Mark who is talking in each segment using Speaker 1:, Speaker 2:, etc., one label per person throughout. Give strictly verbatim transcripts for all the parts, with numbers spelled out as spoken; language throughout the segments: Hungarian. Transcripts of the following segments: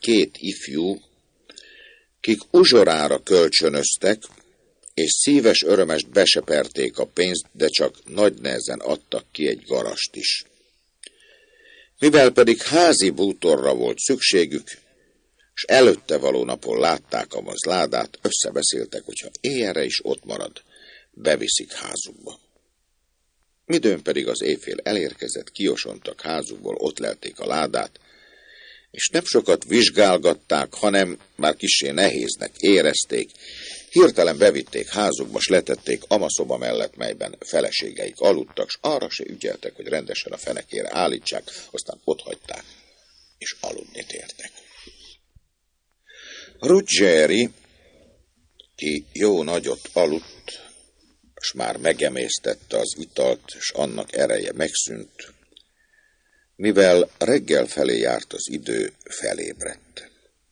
Speaker 1: két ifjú, kik uzsorára kölcsönöztek, és szíves örömest beseperték a pénzt, de csak nagy nehezen adtak ki egy garast is. Mivel pedig házi bútorra volt szükségük, s előtte való napon látták a mazládát, összebeszéltek, hogyha éjjelre is ott marad, beviszik házukba. Midőn pedig az éjfél elérkezett, kiosontak házukból, ott lelték a ládát, és nem sokat vizsgálgatták, hanem már kissé nehéznek érezték, hirtelen bevitték házukba, s letették amaszoba mellett, melyben feleségeik aludtak, s arra se ügyeltek, hogy rendesen a fenekére állítsák, aztán otthagyták, és aludni tértek. Ruggieri, ki jó nagyot aludt, s már megemésztette az italt, s annak ereje megszűnt, mivel reggel felé járt az idő, felébredt.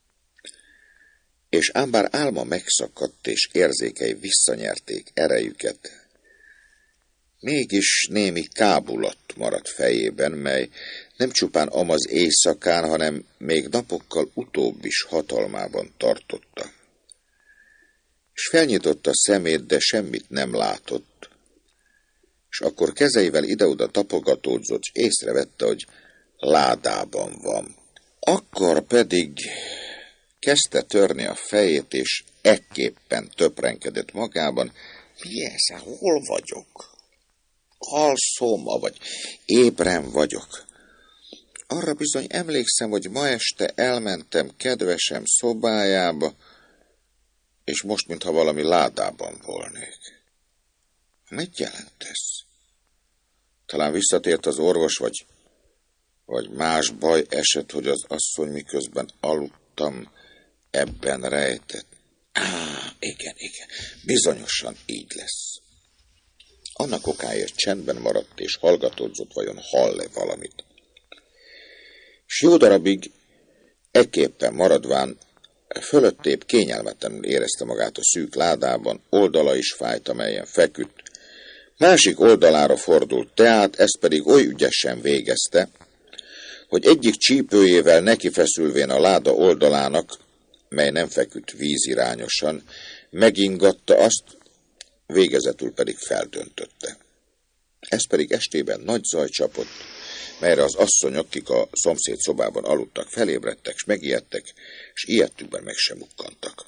Speaker 1: És ám bár álma megszakadt, és érzékei visszanyerték erejüket, mégis némi kábulat maradt fejében, mely nem csupán amaz éjszakán, hanem még napokkal utóbb is hatalmában tartotta. És felnyitotta szemét, de semmit nem látott, és akkor kezeivel ide-oda tapogatódzott, és észrevette, hogy ládában van. Akkor pedig kezdte törni a fejét, és ekképpen töprenkedett magában, mi ez, hol vagyok? Alszom, vagy ébren vagyok? Arra bizony emlékszem, hogy ma este elmentem kedvesem szobájába, és most, mintha valami ládában volnék. Mit jelent ez? Talán visszatért az orvos, vagy, vagy más baj esett, hogy az asszony miközben aludtam, ebben rejtett. Á, igen, igen, bizonyosan így lesz. Annak okáért csendben maradt, és hallgatódzott, vajon hall-e valamit. S jó darabig ekképpen maradván fölöttébb kényelmetlenül érezte magát a szűk ládában, oldala is fájt, amelyen feküdt. Másik oldalára fordult teát, ezt pedig oly ügyesen végezte, hogy egyik csípőjével nekifeszülvén a láda oldalának, mely nem feküdt vízirányosan, megingatta azt, végezetül pedig feldöntötte. Ez pedig estében nagy zaj csapott, melyre az asszonyok, akik a szomszéd szobában aludtak, felébredtek, s megijedtek, s ijedtükben meg sem mukkantak.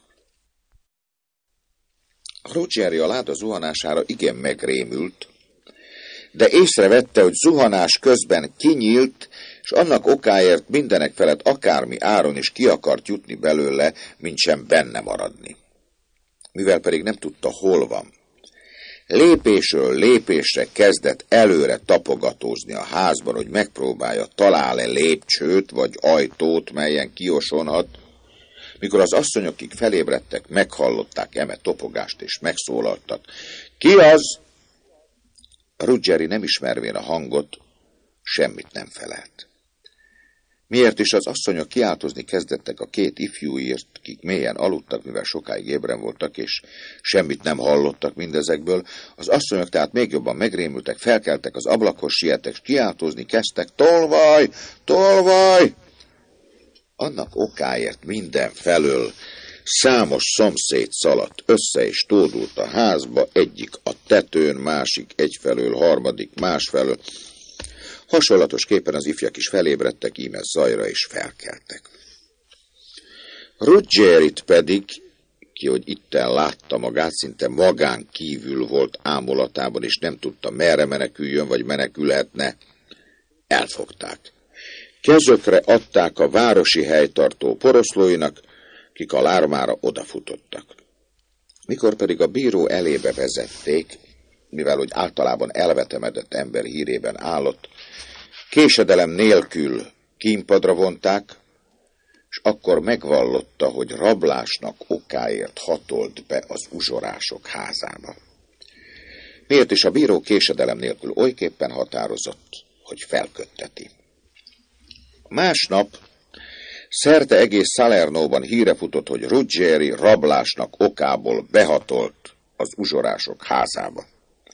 Speaker 1: Ruggieri a láda zuhanására igen megrémült, de észrevette, hogy zuhanás közben kinyílt, és annak okáért mindenek felett akármi áron is ki akart jutni belőle, mint sem benne maradni. Mivel pedig nem tudta, hol van, lépésről lépésre kezdett előre tapogatózni a házban, hogy megpróbálja, talál-e lépcsőt vagy ajtót, melyen kiosonhat. Mikor az asszonyok, akik felébredtek, meghallották eme topogást, és megszólaltak. Ki az? Ruggieri nem ismervén a hangot, semmit nem felelt. Miért is az asszonyok kiáltozni kezdettek a két ifjúért, kik mélyen aludtak, mivel sokáig ébren voltak, és semmit nem hallottak mindezekből, az asszonyok tehát még jobban megrémültek, felkeltek az ablakhoz, siettek, és kiáltozni kezdtek, tolvaj, tolvaj! Annak okáért minden felől számos szomszéd szaladt össze, és tódult a házba, egyik a tetőn, másik egyfelől, harmadik másfelől. Hasonlatosképpen az ifjak is felébredtek, íme zajra, és felkeltek. Ruggierit pedig, ki, hogy itten látta magát, szinte magán kívül volt ámulatában, és nem tudta, merre meneküljön, vagy menekülhetne, elfogták. Kezökre adták a városi helytartó poroszlóinak, kik a lármára odafutottak. Mikor pedig a bíró elébe vezették, mivel hogy általában elvetemedett ember hírében állott, késedelem nélkül kínpadra vonták, és akkor megvallotta, hogy rablásnak okáért hatolt be az uzsorások házába. Miért is a bíró késedelem nélkül olyképpen határozott, hogy felkötteti. Másnap szerte egész Salernóban híre futott, hogy Ruggieri rablásnak okából behatolt az uzsorások házába.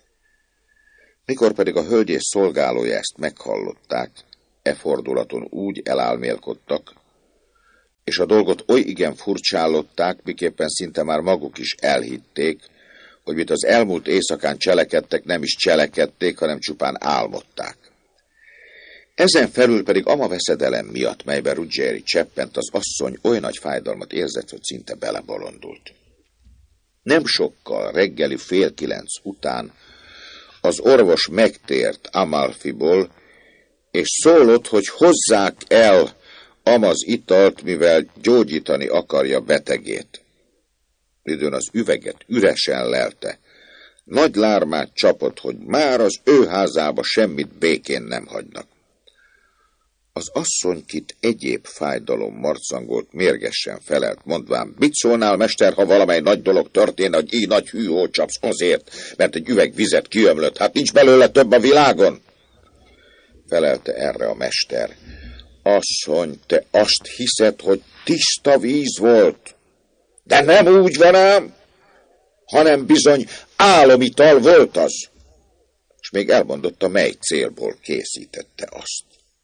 Speaker 1: Mikor pedig a hölgyész szolgálója ezt meghallották, e fordulaton úgy elálmélkodtak, és és a dolgot oly igen furcsálották, miképpen szinte már maguk is elhitték, hogy mit az elmúlt éjszakán cselekedtek, nem is cselekedték, hanem csupán álmodták. Ezen felül pedig ama veszedelem miatt, melyben Ruggieri cseppent, az asszony oly nagy fájdalmat érzett, hogy szinte belebolondult. Nem sokkal, reggeli fél kilenc után az orvos megtért Amalfiból, és szólott, hogy hozzák el amaz italt, mivel gyógyítani akarja betegét. Időn az üveget üresen lelte. Nagy lármát csapott, hogy már az ő házába semmit békén nem hagynak. Az asszonykit egyéb fájdalom marcangolt, mérgesen felelt, mondván, mit szólnál, mester, ha valamely nagy dolog történne, hogy így nagy hűhó csapsz azért, mert egy üveg vizet kiömlött, hát nincs belőle több a világon? Felelte erre a mester. Asszony, te azt hiszed, hogy tiszta víz volt? De nem úgy van ám, hanem bizony álomital volt az. És még elmondotta, mely célból készítette azt.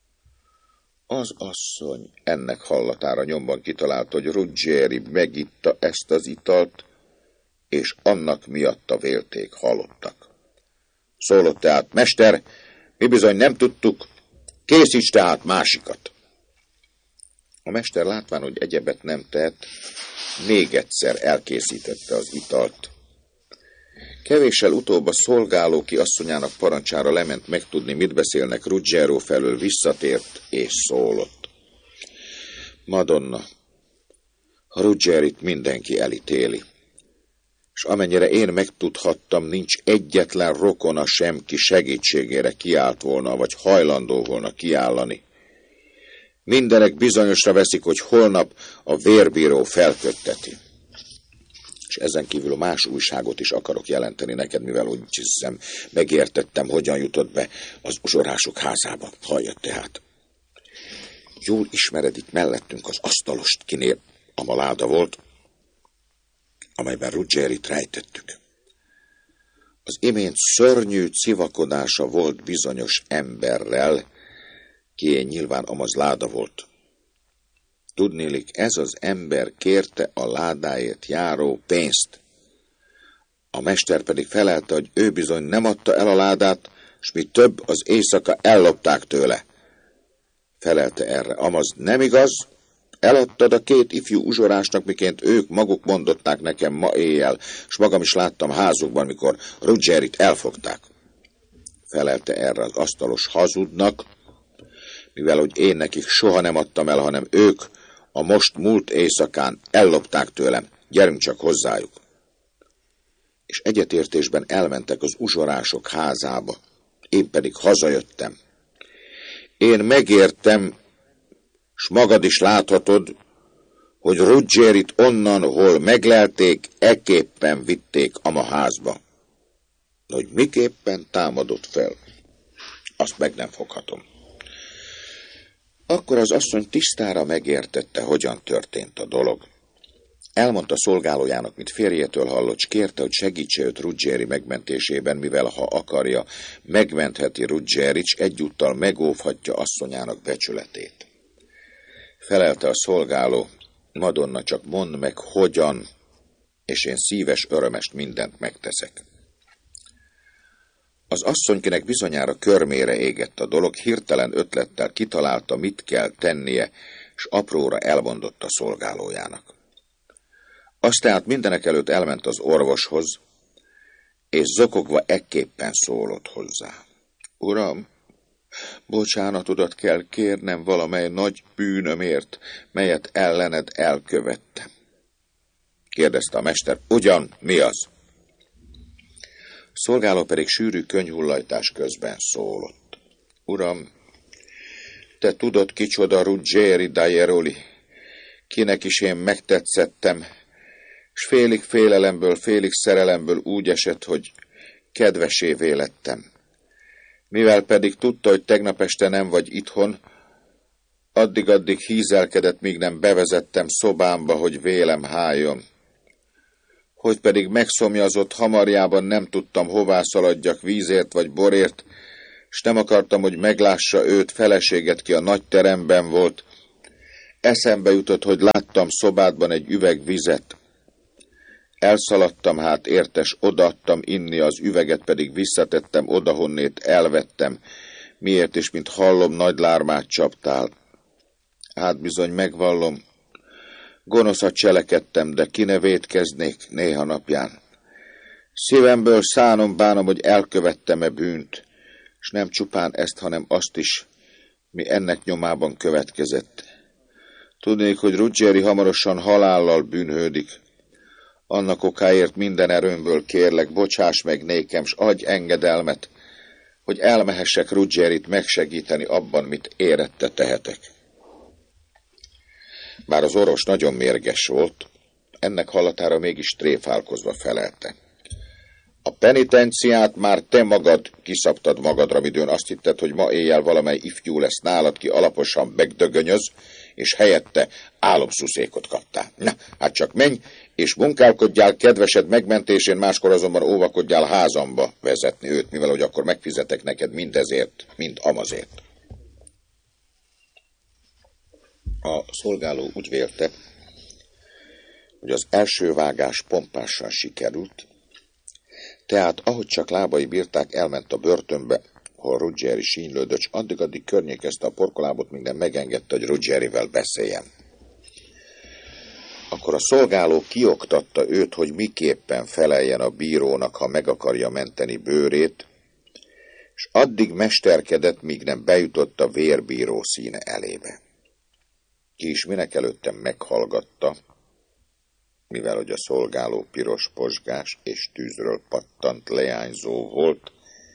Speaker 1: Az asszony ennek hallatára nyomban kitalálta, hogy Ruggieri megitta ezt az italt, és annak miatta vélték halottak. Szólott tehát, mester, mi bizony nem tudtuk, készíts tehát másikat. A mester látván, hogy egyebet nem tehet, még egyszer elkészítette az italt. Kevéssel utóbb a szolgáló, ki asszonyának parancsára lement megtudni, mit beszélnek Ruggiero felől, visszatért és szólott. Madonna, a Ruggierit mindenki elítéli, és amennyire én megtudhattam, nincs egyetlen rokona sem, ki segítségére kiállt volna, vagy hajlandó volna kiállani. Mindenek bizonyosra veszik, hogy holnap a vérbíró felkötteti. És ezen kívül más újságot is akarok jelenteni neked, mivel úgy hiszem, megértettem, hogyan jutott be az uzsorások házába. Halljad tehát. Jól ismered itt mellettünk az asztalost, kinél amaláda volt, amelyben Ruggierit rejtettük. Az imént szörnyű civakodása volt bizonyos emberrel, ki nyilván amaz láda volt. Tudnélik, ez az ember kérte a ládáért járó pénzt. A mester pedig felelte, hogy ő bizony nem adta el a ládát, s mi több, az éjszaka ellopták tőle. Felelte erre, amaz nem igaz, eladtad a két ifjú uzsorásnak, miként ők maguk mondották nekem ma éjjel, s magam is láttam házukban, mikor Ruggierit elfogták. Felelte erre az asztalos hazudnak, mivel hogy én nekik soha nem adtam el, hanem ők a most múlt éjszakán ellopták tőlem, gyerünk csak hozzájuk. És egyetértésben elmentek az uzsorások házába, én pedig hazajöttem. Én megértem, s magad is láthatod, hogy Ruggierit onnan, hol meglelték, ekképpen vitték ama házba. Hogy miképpen támadott fel, azt meg nem foghatom. Akkor az asszony tisztára megértette, hogyan történt a dolog. Elmondta szolgálójának, mit férjétől hallott, s kérte, hogy segítse őt Ruggieri megmentésében, mivel ha akarja, megmentheti Ruggierit, s egyúttal megóvhatja asszonyának becsületét. Felelte a szolgáló, Madonna, csak mondd meg, hogyan, és én szíves örömest mindent megteszek. Az asszonykinek bizonyára körmére égett a dolog, hirtelen ötlettel kitalálta, mit kell tennie, s apróra elmondotta szolgálójának. Azt tehát mindenek előtt elment az orvoshoz, és zokogva ekképpen szólott hozzá. Uram, bocsánatodat kell kérnem valamely nagy bűnömért, melyet ellened elkövettem. Kérdezte a mester, ugyan mi az? A szolgáló pedig sűrű könyhullajtás közben szólott. Uram, te tudod, kicsoda Ruggieri Dajeroli, kinek is én megtetszettem, s félig félelemből, félig szerelemből úgy esett, hogy kedvesévé lettem. Mivel pedig tudta, hogy tegnap este nem vagy itthon, addig-addig hízelkedett, míg nem bevezettem szobámba, hogy vélem háljon. Hogy pedig megszomjazott hamarjában nem tudtam, hová szaladjak vízért vagy borért, s nem akartam, hogy meglássa őt, feleséget, ki a nagy teremben volt. eszembe jutott, hogy láttam szobádban egy üveg vizet. Elszaladtam hát értes, odaadtam inni, az üveget pedig visszatettem odahonnét elvettem. Miért is, mint hallom, nagy lármát csaptál. Hát bizony megvallom, gonoszat cselekedtem, de ki ne vétkeznék néha napján. Szívemből szánom bánom, hogy elkövettem-e bűnt, s nem csupán ezt, hanem azt is, mi ennek nyomában következett. Tudnék, hogy Ruggieri hamarosan halállal bűnhődik. Annak okáért minden erőmből kérlek, bocsáss meg nékem, s adj engedelmet, hogy elmehessek Ruggierit megsegíteni abban, mit érette tehetek. Bár az orvos nagyon mérges volt, ennek hallatára mégis tréfálkozva felelte. A penitenciát már te magad kiszabtad magadra, midőn azt hitted, hogy ma éjjel valamely ifjú lesz nálad, ki alaposan megdögönyöz, és helyette álomszuszékot kaptál. Na, hát csak menj, és munkálkodjál kedvesed megmentésén, máskor azonban óvakodjál házamba vezetni őt, mivel hogy akkor megfizetek neked mindezért, mind amazért. A szolgáló úgy vélte, hogy az első vágás pompásan sikerült, tehát ahogy csak lábai bírták, elment a börtönbe, hol Ruggieri sínylődött, s addig-addig környékezte a porkolábot, minden megengedte, hogy Ruggierivel beszéljen. Akkor a szolgáló kioktatta őt, hogy miképpen feleljen a bírónak, ha meg akarja menteni bőrét, és addig mesterkedett, míg nem bejutott a vérbíró színe elébe. Ki is minek előttem meghallgatta, mivel hogy a szolgáló piros pozsgás és tűzről pattant leányzó volt,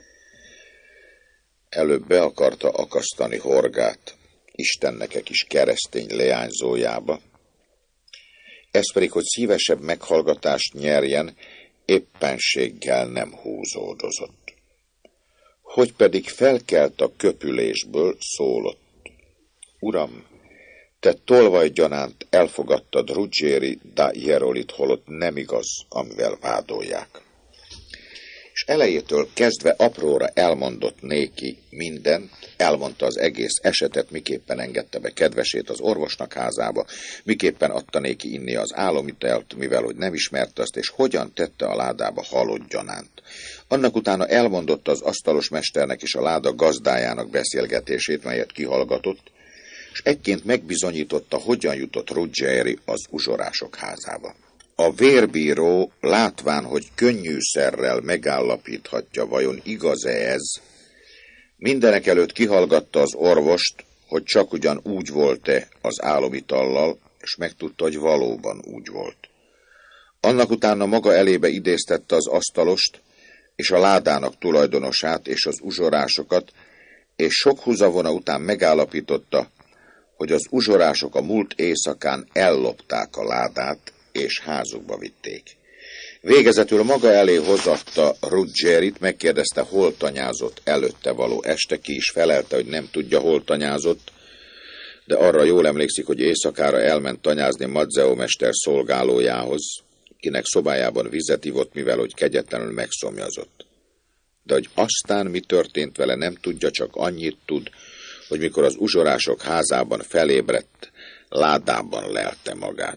Speaker 1: előbb be akarta akasztani Horgát, Istennek egy kis keresztény leányzójába, ez pedig, hogy szívesebb meghallgatást nyerjen, éppenséggel nem húzódozott. Hogy pedig felkelt a köpülésből, szólott. Uram, te tolvajgyanánt elfogadtad Ruggieri da Jerolit, holott nem igaz, amivel vádolják. És elejétől kezdve apróra elmondott néki mindent, elmondta az egész esetet, miképpen engedte be kedvesét az orvosnak házába, miképpen adta néki inni az álomitelt, mivel hogy nem ismerte azt, és hogyan tette a ládába halott gyanánt. Annak utána elmondotta az asztalos mesternek és a láda gazdájának beszélgetését, melyet kihallgatott, és egyként megbizonyította, hogyan jutott Ruggieri az uzsorások házába. A vérbíró, látván, hogy könnyűszerrel megállapíthatja, vajon igaz-e ez, mindenekelőtt kihallgatta az orvost, hogy csak ugyan úgy volt-e az álomitallal, és megtudta, hogy valóban úgy volt. Annak utána maga elébe idéztette az asztalost, és a ládának tulajdonosát, és az uzsorásokat, és sok húzavona után megállapította, hogy az uzsorások a múlt éjszakán ellopták a ládát, és házukba vitték. Végezetül maga elé hozatta Ruggierit, megkérdezte, hol tanyázott előtte való este, ki is felelte, hogy nem tudja, hol tanyázott, de arra jól emlékszik, hogy éjszakára elment tanyázni Mazzeo mester szolgálójához, kinek szobájában vizet ivott, mivel hogy kegyetlenül megszomjazott. De hogy aztán mi történt vele, nem tudja, csak annyit tud, hogy mikor az uzsorások házában felébredt, ládában lelte magát.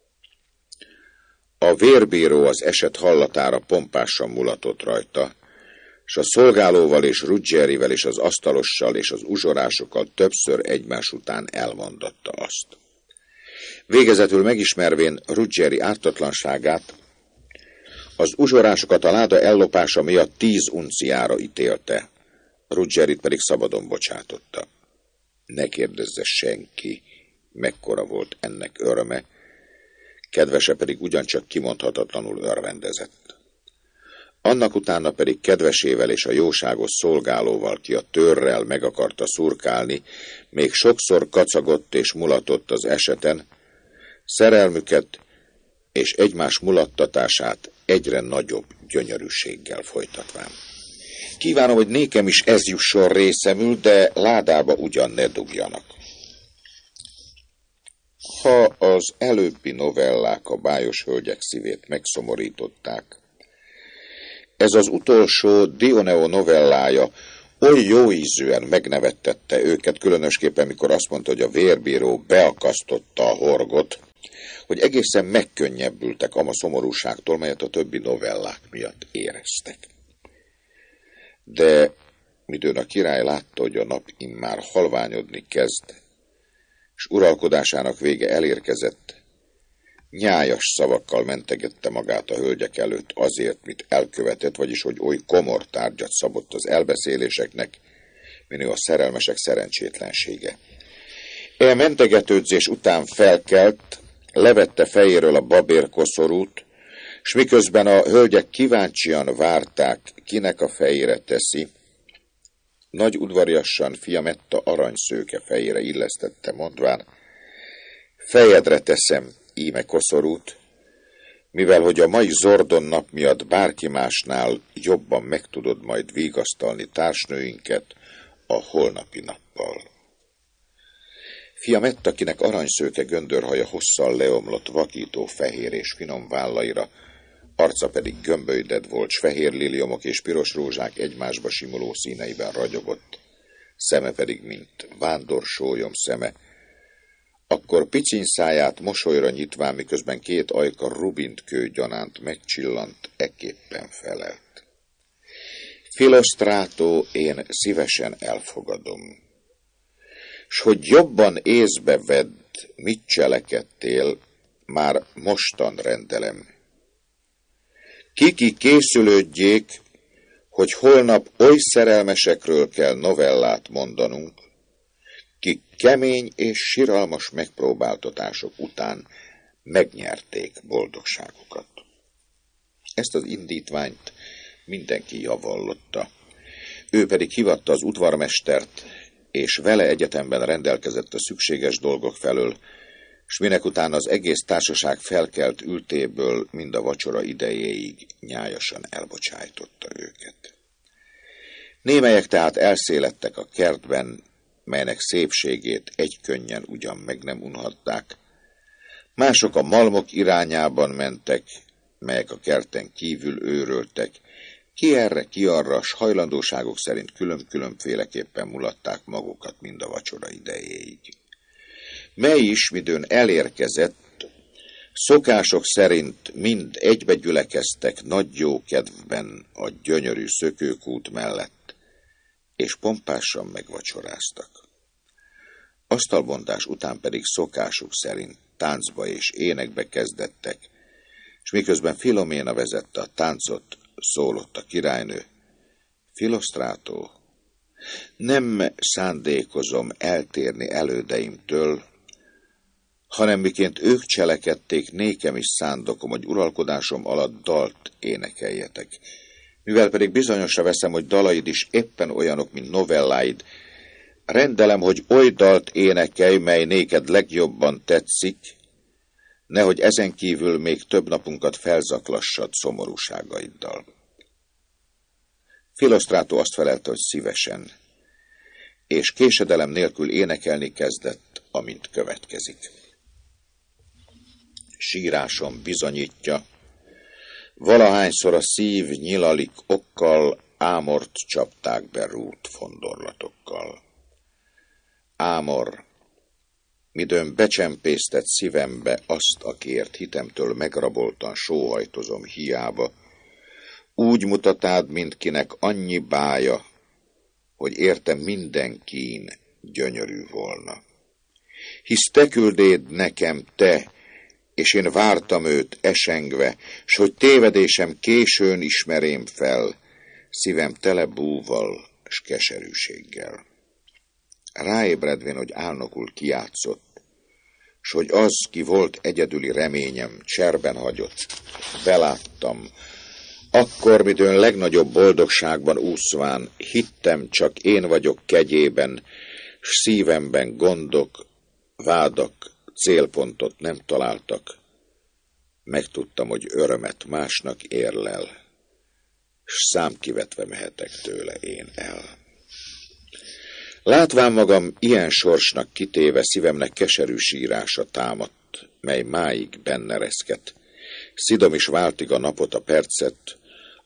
Speaker 1: A vérbíró az eset hallatára pompásan mulatott rajta, és a szolgálóval és Ruggierivel és az asztalossal és az uzsorásokkal többször egymás után elmondatta azt. Végezetül megismervén Ruggieri ártatlanságát, az uzsorásokat a láda ellopása miatt tíz unciára ítélte, Ruggierit pedig szabadon bocsátotta. Ne kérdezze senki, mekkora volt ennek öröme, kedvese pedig ugyancsak kimondhatatlanul örvendezett. Annak utána pedig kedvesével és a jóságos szolgálóval, ki a törrel meg akarta szurkálni, még sokszor kacagott és mulatott az eseten, szerelmüket és egymás mulattatását egyre nagyobb gyönyörűséggel folytatván. Kívánom, hogy nékem is ez jusson részemül, de ládába ugyan ne dugjanak. Ha az előbbi novellák a bájos hölgyek szívét megszomorították, ez az utolsó Dioneo novellája Oly jóízűen megnevettette őket, különösképpen mikor azt mondta, hogy a vérbíró beakasztotta a horgot, hogy egészen megkönnyebbültek ama szomorúságtól, melyet a többi novellák miatt éreztek. De midőn a király látta, hogy a nap immár halványodni kezd, és uralkodásának vége elérkezett, nyájas szavakkal mentegette magát a hölgyek előtt azért, mit elkövetett, vagyis hogy oly komor tárgyat szabott az elbeszéléseknek, minő a szerelmesek szerencsétlensége. E mentegetődzés után felkelt, levette fejéről a babérkoszorút, s miközben a hölgyek kíváncsian várták, kinek a fejére teszi, nagy udvariassan Fiametta aranyszőke fejére illesztette, mondván, fejedre teszem íme koszorút, mivel hogy a mai zordon nap miatt bárki másnál jobban meg tudod majd vigasztalni társnőinket a holnapi nappal. Fiametta, akinek aranyszőke göndörhaja hosszal leomlott vakító fehér és finom vállaira, arca pedig gömbölyded volt, s fehér liliomok és piros rózsák egymásba simuló színeiben ragyogott, szeme pedig, mint vándorsólyom szeme, akkor piciny száját mosolyra nyitván, miközben két ajka rubintkő gyanánt megcsillant, ekképpen felelt. Philostrato, én szívesen elfogadom, s hogy jobban észbe vedd, mit cselekedtél, már mostan rendelem. Kiki készülődjék, hogy holnap oly szerelmesekről kell novellát mondanunk, kik kemény és siralmas megpróbáltatások után megnyerték boldogságukat. Ezt az indítványt mindenki javallotta. Ő pedig hivatta az udvarmestert, és vele egyetemben rendelkezett a szükséges dolgok felől, s minek után az egész társaság felkelt ültéből mind a vacsora idejéig nyájasan elbocsájtotta őket. Némelyek tehát elszélettek a kertben, melynek szépségét egykönnyen ugyan meg nem unhatták, mások a malmok irányában mentek, melyek a kerten kívül őröltek, ki erre, ki arra, s hajlandóságok szerint külön-különféleképpen mulatták magukat mind a vacsora idejéig. Mely is, midőn elérkezett, szokások szerint mind egybe gyülekeztek nagy jó kedvben a gyönyörű szökőkút mellett, és pompásan megvacsoráztak. Asztalbontás után pedig szokásuk szerint táncba és énekbe kezdettek, és miközben Filoména vezette a táncot, szólott a királynő, Philostrato, nem szándékozom eltérni elődeimtől, hanem miként ők cselekedték, nékem is szándokom, hogy uralkodásom alatt dalt énekeljetek. Mivel pedig bizonyosra veszem, hogy dalaid is éppen olyanok, mint novelláid, rendelem, hogy oly dalt énekelj, mely néked legjobban tetszik, nehogy ezen kívül még több napunkat felzaklassad szomorúságaiddal. Philostrato azt felelte, hogy szívesen, és késedelem nélkül énekelni kezdett, amint következik. Sírásom bizonyítja, valahányszor a szív nyilalik okkal, ámort csapták be rút fondorlatokkal. Ámor, midőn becsempésztett szívembe azt, akiért hitemtől megraboltan sóhajtozom hiába, úgy mutatád, mint kinek annyi bája, hogy értem minden kín gyönyörű volna. Hisz te küldéd nekem, te, és én vártam őt esengve, s hogy tévedésem későn ismerém fel, szívem tele búval s keserűséggel. Ráébredvén, hogy álnokul kijátszott, s hogy az, ki volt egyedüli reményem, cserben hagyott, beláttam, akkor, midőn legnagyobb boldogságban úszván, hittem, csak én vagyok kegyében, s szívemben gondok, vádak, célpontot nem találtak. Megtudtam, hogy örömet másnak érlel, s számkivetve mehetek tőle én el. Látván magam ilyen sorsnak kitéve, szívemnek keserű sírása támadt, mely máig benne reszket. Szidom is váltig a napot, a percet,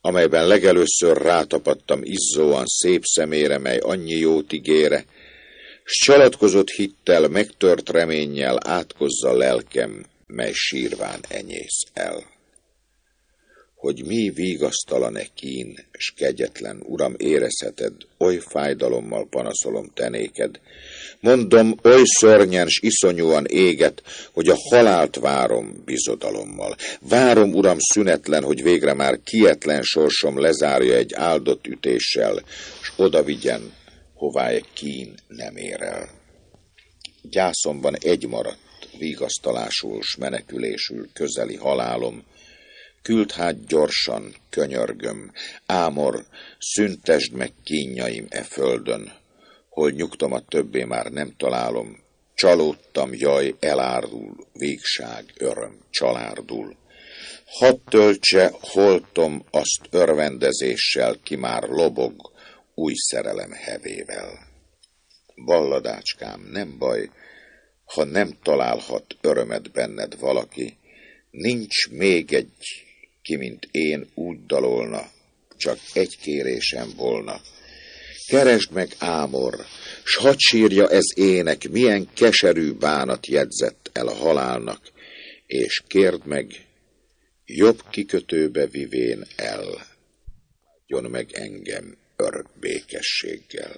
Speaker 1: amelyben legelőször rátapadtam izzóan szép szemére, mely annyi jót ígére, s csalatkozott hittel, megtört reménnyel átkozza lelkem, mely sírván enyész el. Hogy mi vigasztalan-e kín, s kegyetlen, uram, érezheted, oly fájdalommal panaszolom tenéked. Mondom, oly szörnyen s iszonyúan éget, hogy a halált várom bizodalommal. Várom, uram, szünetlen, hogy végre már kietlen sorsom lezárja egy áldott ütéssel, s oda vigyen, hová egy kín nem ér el. Gyászomban egy maradt, vigasztalásul s menekülésül közeli halálom. Küld hát gyorsan, könyörgöm, Ámor, szüntesd meg kínjaim e földön, hol nyugtomat többé már nem találom. Csalódtam, jaj, elárul, végság, öröm, csalárdul. Hadd töltse holtom azt örvendezéssel, ki már lobog új szerelem hevével. Balladácskám, nem baj, ha nem találhat örömet benned valaki, nincs még egy, ki mint én úgy dalolna, csak egy kérésem volna. Keresd meg, Ámor, s hadd sírja ez ének, milyen keserű bánat jegyzett el a halálnak, és kérd meg, jobb kikötőbe vivén el, adjon meg engem örök békességgel.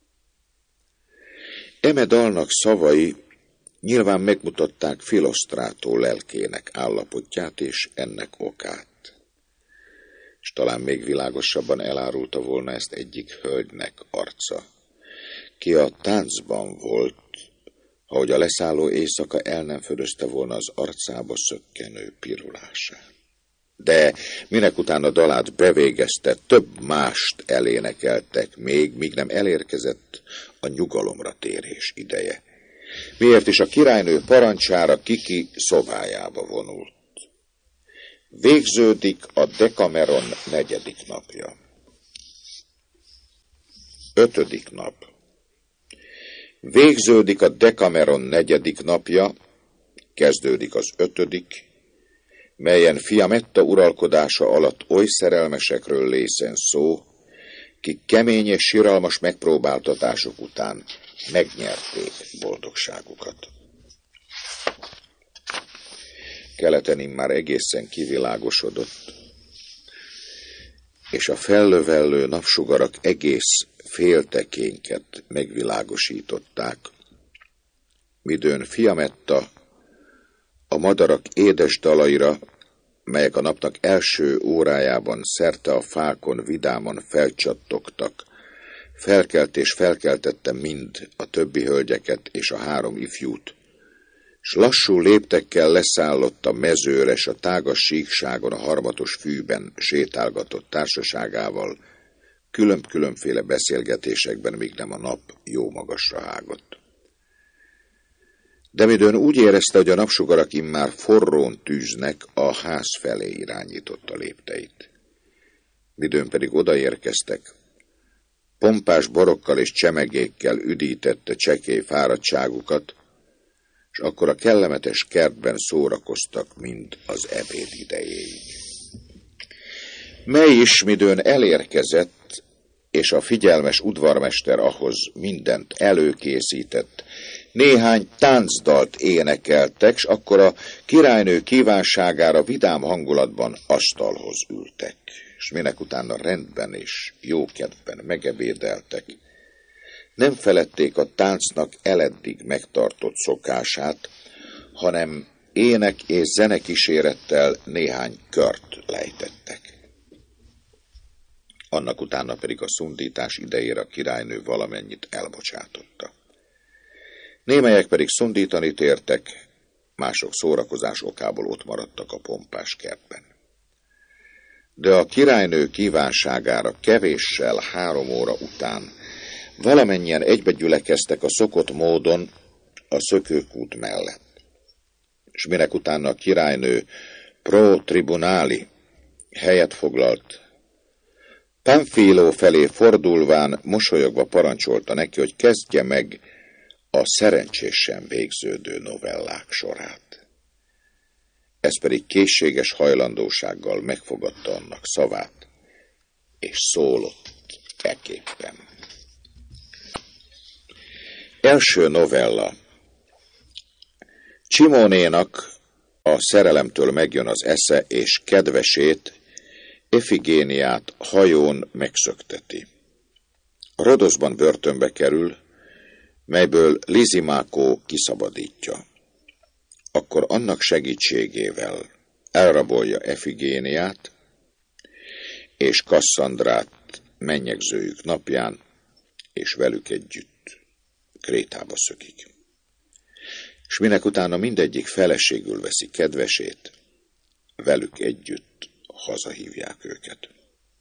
Speaker 1: Eme dalnak szavai nyilván megmutatták Philosztrátó lelkének állapotját és ennek okát. És talán még világosabban elárulta volna ezt egyik hölgynek arca, ki a táncban volt, ahogy a leszálló éjszaka el nem fölözte volna az arcába szökkenő pirulását. De minek után a dalát bevégezte, több mást elénekeltek még, míg nem elérkezett a nyugalomra térés ideje. Miért is a királynő parancsára Kiki szobájába vonult. Végződik a Dekameron negyedik napja. Ötödik nap. Végződik a Dekameron negyedik napja, kezdődik az ötödik, melyen Fiametta uralkodása alatt oly szerelmesekről lészen szó, kik kemény és siralmas megpróbáltatások után megnyerték boldogságukat. Keleten immár egészen kivilágosodott, és a fellövellő napsugarak egész féltekényket megvilágosították, midőn Fiametta a madarak édes dalaira, melyek a napnak első órájában szerte a fákon vidáman felcsattogtak, felkelt és felkeltette mind a többi hölgyeket és a három ifjút, s lassú léptekkel leszállott a mezőre, s a tágas síkságon a harmatos fűben sétálgatott társaságával, külön-különféle beszélgetésekben, míg nem a nap jó magasra hágott. De midőn úgy érezte, hogy a napsugarak immár forrón tűznek, a ház felé irányította lépteit. Midőn pedig odaérkeztek, pompás borokkal és csemegékkel üdítette csekély fáradtságukat, és akkor a kellemetes kertben szórakoztak mind az ebéd idejéig. Mely is midőn elérkezett, és a figyelmes udvarmester ahhoz mindent előkészített, néhány táncdalt énekeltek, s akkor a királynő kívánságára vidám hangulatban asztalhoz ültek, és minek utána rendben és jókedvben megebédeltek. Nem feledték a táncnak eleddig megtartott szokását, hanem ének és zene kísérettel néhány kört lejtettek. Annak utána pedig a szundítás idejére a királynő valamennyit elbocsátotta. Némelyek pedig szundítani tértek, mások szórakozás okából ott maradtak a pompás kertben. De a királynő kívánságára kevéssel három óra után valamennyien egybegyülekeztek a szokott módon a szökőkút mellett. És minek utána a királynő pro tribunáli helyet foglalt, Pamfilo felé fordulván mosolyogva parancsolta neki, hogy kezdje meg a szerencsésen végződő novellák sorát. Ez pedig készséges hajlandósággal megfogadta annak szavát, és szólott eképpen. Első novella. Csimónénak a szerelemtől megjön az esze, és kedvesét, Efigéniát hajón megszökteti. Rodoszban börtönbe kerül, melyből Lizimákó kiszabadítja. Akkor annak segítségével elrabolja Efigéniát, és Kasszandrát mennyegzőjük napján, és velük együtt Krétába szökik. És minek utána mindegyik feleségül veszi kedvesét, velük együtt hazahívják őket.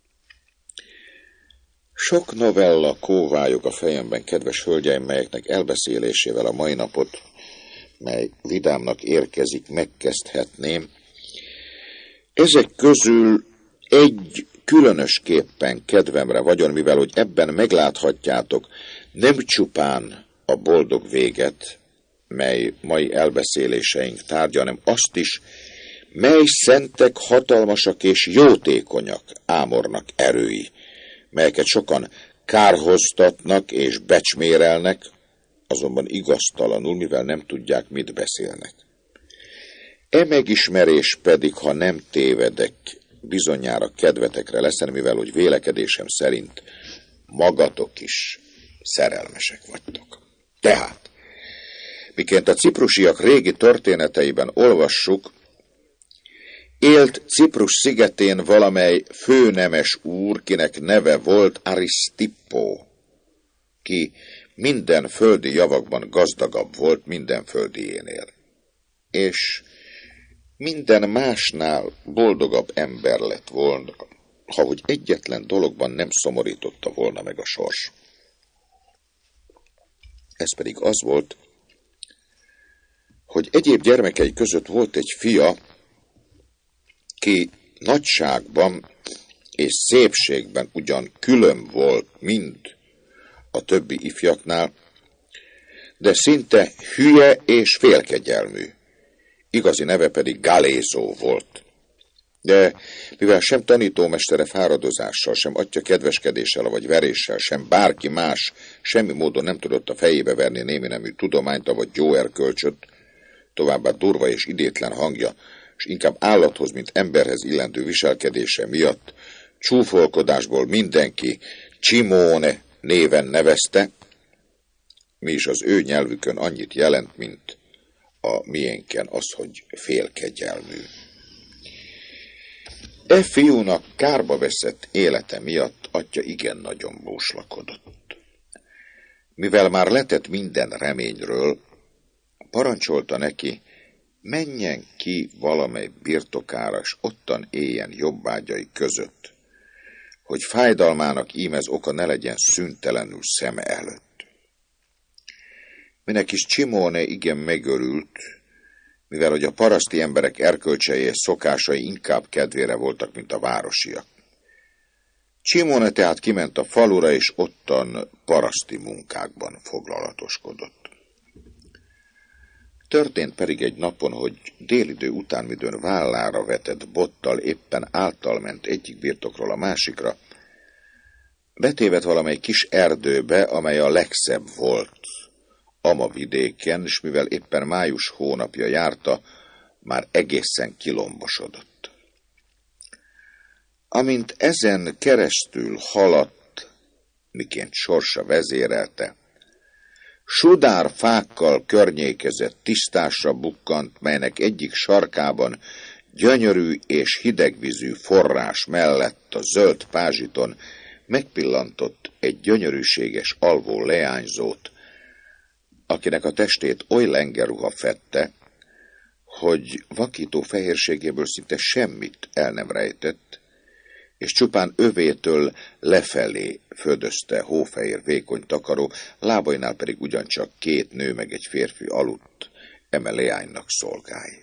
Speaker 1: Sok novella kóvályog a fejemben, kedves hölgyeim, melyeknek elbeszélésével a mai napot, mely vidámnak érkezik, megkezdhetném. Ezek közül egy különösképpen kedvemre vagyon, mivel hogy ebben megláthatjátok nem csupán a boldog véget, mely mai elbeszéléseink tárgya, hanem azt is, mely szentek, hatalmasak és jótékonyak Ámornak erői, melyeket sokan kárhoztatnak és becsmérelnek, azonban igaztalanul, mivel nem tudják, mit beszélnek. E megismerés pedig, ha nem tévedek, bizonyára kedvetekre leszen, mivel hogy vélekedésem szerint magatok is szerelmesek vagytok. Tehát, miként a ciprusiak régi történeteiben olvassuk, élt Ciprus szigetén valamely főnemes úr, kinek neve volt Arisztippó, ki minden földi javakban gazdagabb volt minden földiénél, és minden másnál boldogabb ember lett volna, ha hogy egyetlen dologban nem szomorította volna meg a sors. Ez pedig az volt, hogy egyéb gyermekei között volt egy fia, ki nagyságban és szépségben ugyan külön volt mind a többi ifjaknál, de szinte hülye és félkegyelmű. Igazi neve pedig Galézó volt. De mivel sem tanítómestere fáradozással, sem atya kedveskedéssel vagy veréssel, sem bárki más semmi módon nem tudott a fejébe verni némi nemű tudományt, vagy jó erkölcsöt, továbbá durva és idétlen hangja, és inkább állathoz, mint emberhez illendő viselkedése miatt csúfolkodásból mindenki Csimóne néven nevezte, mi is az ő nyelvükön annyit jelent, mint a miénken az, hogy félkegyelmű. E fiúnak kárba veszett élete miatt atya igen nagyon bóslakodott. Mivel már letett minden reményről, parancsolta neki, menjen ki valamely birtokára, és ottan éljen jobbágyai között, hogy fájdalmának ím ez oka ne legyen szüntelenül szeme előtt. Minek is Csimóne igen megörült, mivel hogy a paraszti emberek erkölcsei és szokásai inkább kedvére voltak, mint a városiak. Csimóne tehát kiment a falura, és ottan paraszti munkákban foglalatoskodott. Történt pedig egy napon, hogy délidő után, midőn vállára vetett bottal éppen általment egyik birtokról a másikra, betévedt valamely kis erdőbe, amely a legszebb volt ama vidéken, és mivel éppen május hónapja járta, már egészen kilombosodott. Amint ezen keresztül haladt, miként sorsa vezérelte, sudár fákkal környékezett tisztásra bukkant, melynek egyik sarkában gyönyörű és hidegvízű forrás mellett a zöld pázsiton megpillantott egy gyönyörűséges alvó leányzót, akinek a testét oly lengeruha fedte, hogy vakító fehérségéből szinte semmit el nem rejtett, és csupán övétől lefelé födözte hófehér vékony takaró, lábainál pedig ugyancsak két nő meg egy férfi aludt, eme leánynak szolgái.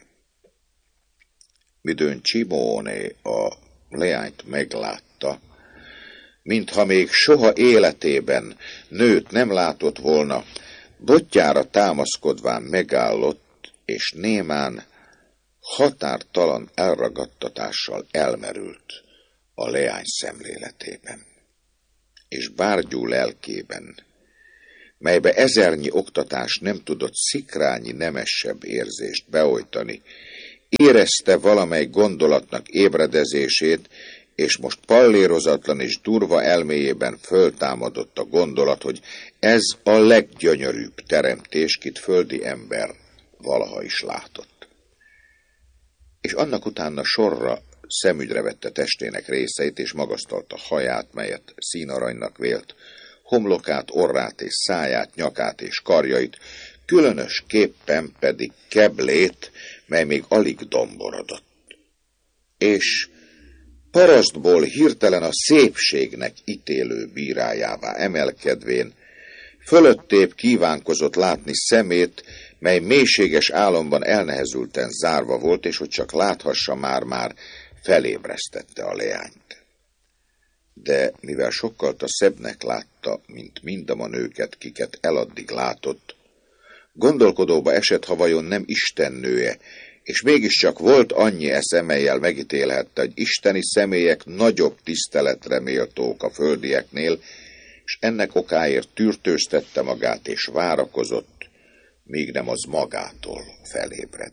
Speaker 1: Midőn Csimóne a leányt meglátta, mintha még soha életében nőt nem látott volna, botjára támaszkodván megállott, és némán határtalan elragadtatással elmerült a leány szemléletében, és bárgyú lelkében, melybe ezernyi oktatás nem tudott szikrányi nemesebb érzést beojtani, érezte valamely gondolatnak ébredezését, és most pallérozatlan és durva elméjében föltámadott a gondolat, hogy ez a leggyönyörűbb teremtés, kit földi ember valaha is látott. És annak utána sorra szemügyre vette testének részeit, és magasztalta haját, melyet színaranynak vélt, homlokát, orrát és száját, nyakát és karjait, különösképpen pedig keblét, mely még alig domborodott. És parasztból hirtelen a szépségnek ítélő bírájává emelkedvén, fölöttébb kívánkozott látni szemét, mely mélységes álomban elnehezülten zárva volt, és hogy csak láthassa, már-már felébresztette a leányt. De mivel sokkal szebbnek látta, mint mindama nőket, kiket eladdig látott, gondolkodóba esett, ha vajon nem istennője, és mégiscsak volt annyi esze, mellyel megítélhette, hogy isteni személyek nagyobb tiszteletre méltók a földieknél, és ennek okáért tűrtőztette magát, és várakozott, míg nem az magától felébred.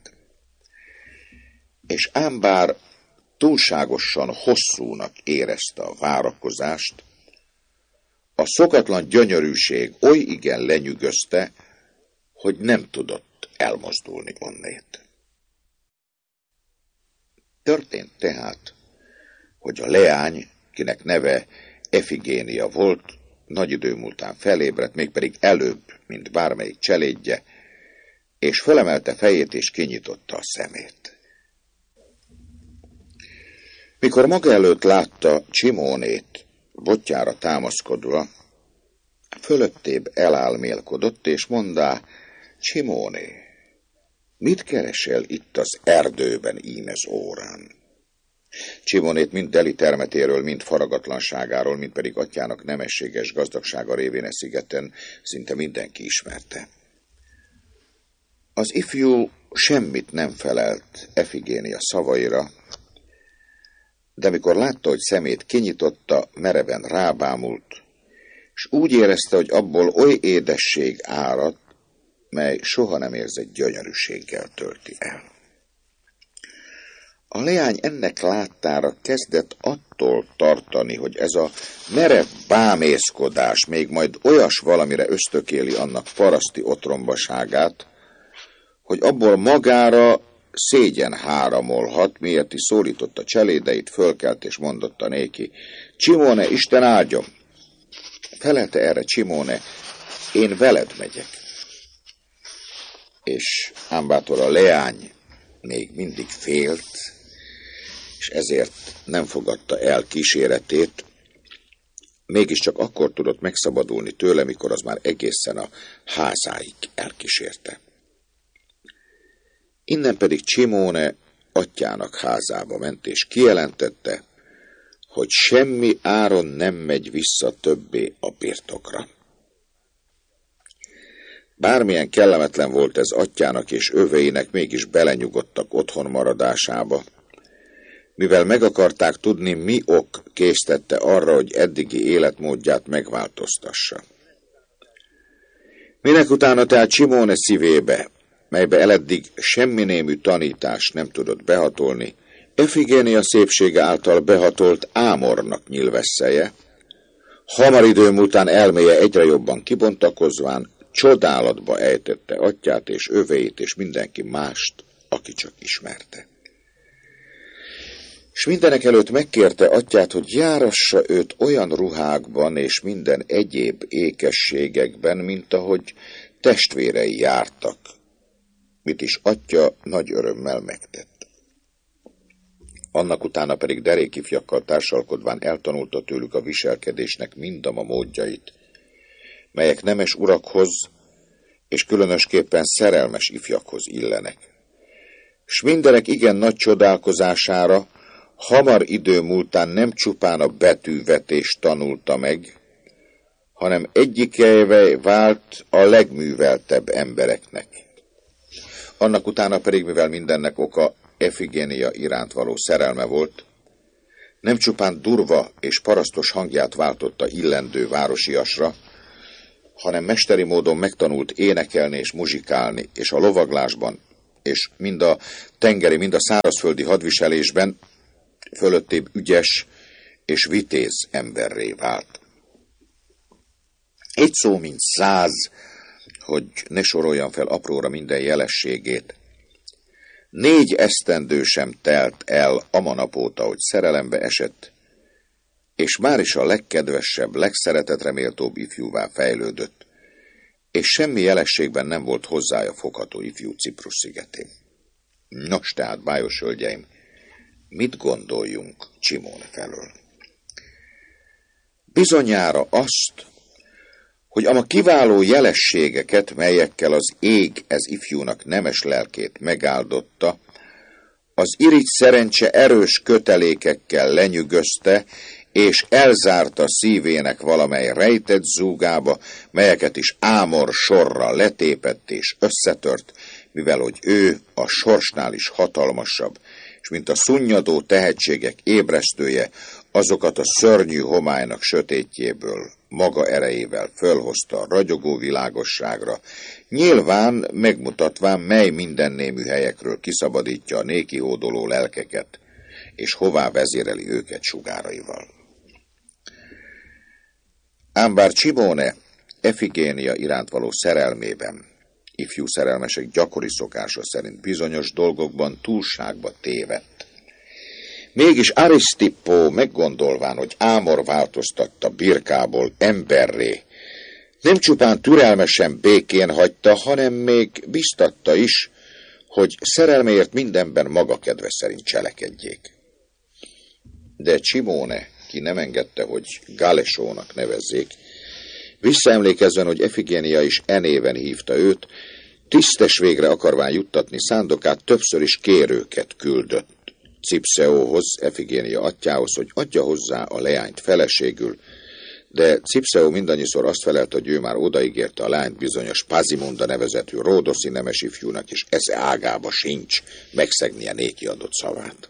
Speaker 1: És ám bár túlságosan hosszúnak érezte a várakozást, a szokatlan gyönyörűség oly igen lenyűgözte, hogy nem tudott elmozdulni onnét. Történt tehát, hogy a leány, kinek neve Efigénia volt, nagy idő múltán felébredt, mégpedig előbb, mint bármelyik cselédje, és fölemelte fejét és kinyitotta a szemét. Mikor maga előtt látta Csimónét botjára támaszkodva, fölöttébb elálmélkodott, és mondá: Csimóné, mit keresel itt az erdőben ímez órán? Csimónét mind deli termetéről, mind faragatlanságáról, mind pedig atyának nemességes gazdagsága révén e szigeten szinte mindenki ismerte. Az ifjú semmit nem felelt Efigénia szavaira, de mikor látta, hogy szemét kinyitotta, mereven rábámult, és úgy érezte, hogy abból oly édesség árad, mely soha nem érzett gyönyörűséggel tölti el. A leány ennek láttára kezdett attól tartani, hogy ez a merev bámészkodás még majd olyas valamire ösztökéli annak paraszti otrombaságát, hogy abból magára szégyen háramolhat, miért is szólította cselédeit, fölkelt és mondotta néki: Csimóne, Isten áldjon! Felelte erre Csimóne: én veled megyek. És ám bátor a leány még mindig félt, és ezért nem fogadta el kíséretét, mégiscsak akkor tudott megszabadulni tőle, mikor az már egészen a házáig elkísérte. Innen pedig Csimóne atyának házába ment, és kijelentette, hogy semmi áron nem megy vissza többé a birtokra. Bármilyen kellemetlen volt ez atyának és öveinek, mégis belenyugodtak otthon maradásába, mivel meg akarták tudni, mi ok késztette arra, hogy eddigi életmódját megváltoztassa. Minek utána tehát Csimóne szívébe, melybe eleddig semmi némű tanítás nem tudott behatolni, Efigénia szépsége által behatolt Ámornak nyilvesszeje, hamar idő múltán elméje egyre jobban kibontakozván, csodálatba ejtette atyát és öveit és mindenki mást, aki csak ismerte. És mindenek előtt megkérte atyát, hogy járassa őt olyan ruhákban és minden egyéb ékességekben, mint ahogy testvérei jártak, mit is atya nagy örömmel megtett. Annak utána pedig derékifjakkal társalkodván eltanulta tőlük a viselkedésnek mindama módjait, melyek nemes urakhoz és különösképpen szerelmes ifjakhoz illenek. S mindenek igen nagy csodálkozására hamar idő múltán nem csupán a betűvetést tanulta meg, hanem egyikeivé vált a legműveltebb embereknek. Annak utána pedig, mivel mindennek oka Efigénia iránt való szerelme volt, nem csupán durva és parasztos hangját váltotta illendő városiasra, hanem mesteri módon megtanult énekelni és muzsikálni, és a lovaglásban, és mind a tengeri, mind a szárazföldi hadviselésben fölöttébb ügyes és vitéz emberré vált. Egy szó, mint száz, hogy ne soroljam fel apróra minden jelességét. Négy esztendő sem telt el amanap óta, hogy szerelembe esett, és már is a legkedvesebb, legszeretetreméltóbb ifjúvá fejlődött, és semmi jelességben nem volt hozzája fogható ifjú Ciprus szigetén. Nos, tehát, bájos hölgyeim, mit gondoljunk Csimóne felől? Bizonyára azt, hogy ama kiváló jelességeket, melyekkel az ég ez ifjúnak nemes lelkét megáldotta, az irigy szerencse erős kötelékekkel lenyűgözte, és elzárta szívének valamely rejtett zúgába, melyeket is Ámor sorra letépett és összetört, mivel hogy ő a sorsnál is hatalmasabb, és mint a szunnyadó tehetségek ébresztője, azokat a szörnyű homálynak sötétjéből maga erejével fölhozta a ragyogó világosságra, nyilván megmutatván, mely mindennémű helyekről kiszabadítja a néki hódoló lelkeket, és hová vezéreli őket sugáraival. Ám bár Csimóne Efigénia iránt való szerelmében, ifjú szerelmesek gyakori szokása szerint bizonyos dolgokban túlságba tévedt, mégis Arisztippó meggondolván, hogy Ámor változtatta birkából emberré, nem csupán türelmesen békén hagyta, hanem még biztatta is, hogy szerelméért mindenben maga kedve szerint cselekedjék. De Csimóne, ki nem engedte, hogy Galesónak nevezzék, visszaemlékezzen, hogy Efigénia is e néven hívta őt, tisztes végre akarván juttatni szándokát, többször is kérőket küldött Cipszeóhoz, Efigénia atyjához, hogy adja hozzá a leányt feleségül, de Cipszeó mindannyiszor azt felelt, hogy ő már odaígérte a lányt bizonyos Pazimunda nevezetű ródoszi nemes ifjúnak, és esze ágába sincs megszegnie néki adott szavát.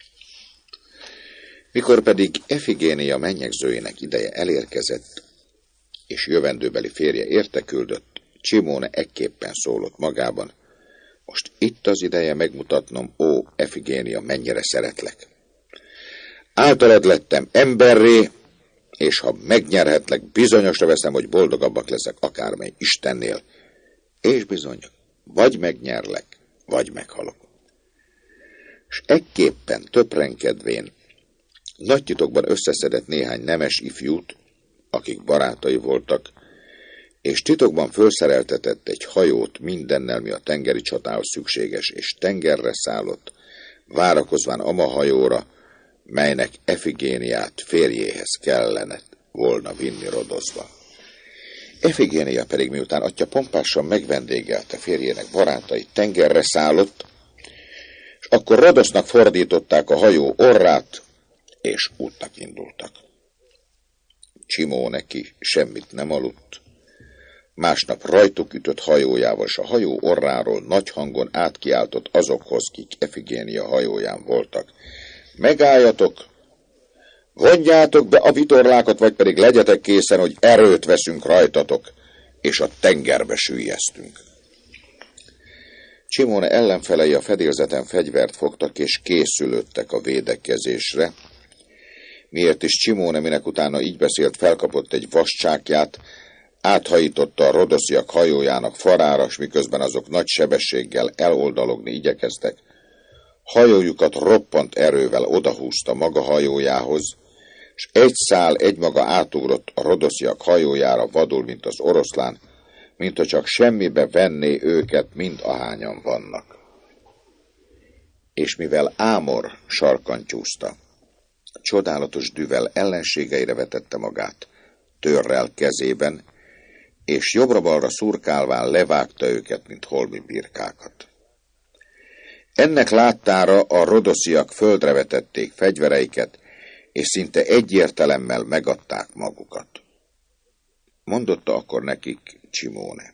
Speaker 1: Mikor pedig Efigénia mennyegzőjének ideje elérkezett, és jövendőbeli férje érte küldött, Csimóne ekképpen szólott magában: most itt az ideje megmutatnom, ó Efigénia, mennyire szeretlek. Általad lettem emberré, és ha megnyerhetlek, bizonyosra veszem, hogy boldogabbak leszek akármely Istennél. És bizony, vagy megnyerlek, vagy meghalok. És ekképpen töprenkedvén nagy titokban összeszedett néhány nemes ifjút, akik barátai voltak, és titokban fölszereltetett egy hajót mindennel, mi a tengeri csatához szükséges, és tengerre szállott, várakozván ama hajóra, melynek Efigéniát férjéhez kellene volna vinni Rodosba. Efigénia pedig, miután atya pompásan megvendégelte férjének barátait, tengerre szállott, és akkor Rodosznak fordították a hajó orrát, és útnak indultak. Csimóne neki semmit nem aludt, másnap rajtuk ütött hajójával, és a hajó orráról nagy hangon átkiáltott azokhoz, kik Efigénia hajóján voltak: megálljatok, vonjátok be a vitorlákat, vagy pedig legyetek készen, hogy erőt veszünk rajtatok, és a tengerbe süllyesztünk. Csimóne ellenfelei a fedélzeten fegyvert fogtak, és készülődtek a védekezésre. Miért is Csimóne, minek utána így beszélt, felkapott egy vascsákját, áthajította a rodosziak hajójának farára, s miközben azok nagy sebességgel eloldalogni igyekeztek, hajójukat roppant erővel odahúzta maga hajójához, s egy szál egymaga átugrott a rodosziak hajójára vadul, mint az oroszlán, mintha csak semmibe venné őket, mind ahányan vannak. És mivel Ámor sarkantyúzta, csodálatos düvel ellenségeire vetette magát, törrel kezében, és jobbra-balra szurkálván levágta őket, mint holmi birkákat. Ennek láttára a rodosziak földre vetették fegyvereiket, és szinte egyértelemmel megadták magukat. Mondotta akkor nekik Csimóne: